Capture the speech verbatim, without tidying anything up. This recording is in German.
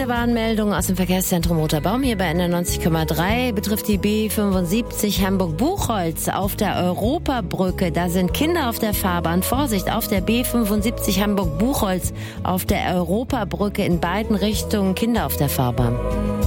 Eine Warnmeldung aus dem Verkehrszentrum Roter Baum hier bei N neunzig Komma drei betrifft die B fünfundsiebzig Hamburg-Buchholz auf der Europabrücke. Da sind Kinder auf der Fahrbahn. Vorsicht, auf der B fünfundsiebzig Hamburg-Buchholz auf der Europabrücke in beiden Richtungen Kinder auf der Fahrbahn.